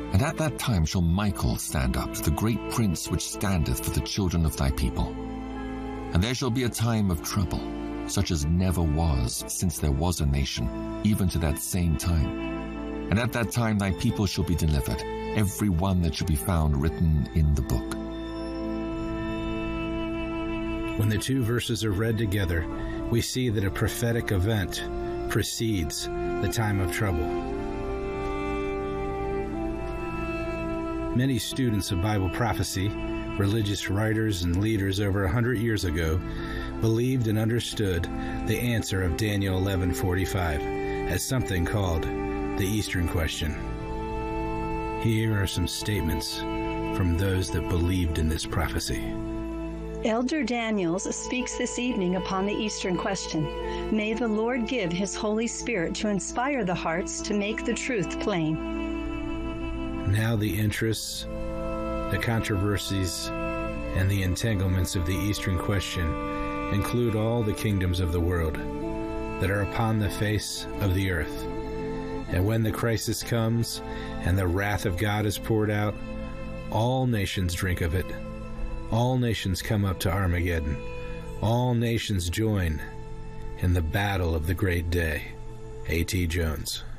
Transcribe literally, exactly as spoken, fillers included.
And at that time shall Michael stand up, the great prince which standeth for the children of thy people. And there shall be a time of trouble, such as never was since there was a nation, even to that same time. And at that time thy people shall be delivered, every one that shall be found written in the book. When the two verses are read together, we see that a prophetic event precedes the time of trouble. Many students of Bible prophecy, religious writers and leaders over a hundred years ago, believed and understood the answer of Daniel eleven forty-five as something called the Eastern Question. Here are some statements from those that believed in this prophecy. Elder Daniels speaks this evening upon the Eastern Question. May the Lord give His Holy Spirit to inspire the hearts to make the truth plain. Now the interests, the controversies, and the entanglements of the Eastern Question include all the kingdoms of the world that are upon the face of the earth. And when the crisis comes and the wrath of God is poured out, all nations drink of it. All nations come up to Armageddon. All nations join in the battle of the great day. A T Jones.